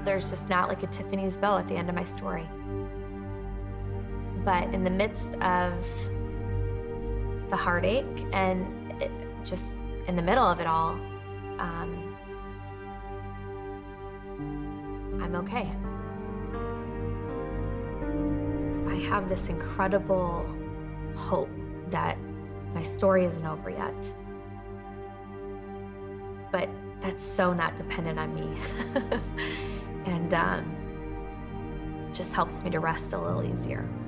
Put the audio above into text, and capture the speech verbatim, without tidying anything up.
There's just not like a Tiffany's bow at the end of my story. But in the midst of the heartache and it, just in the middle of it all, um, I'm okay. I have this incredible hope that my story isn't over yet. But that's so not dependent on me. And um, just helps me to rest a little easier.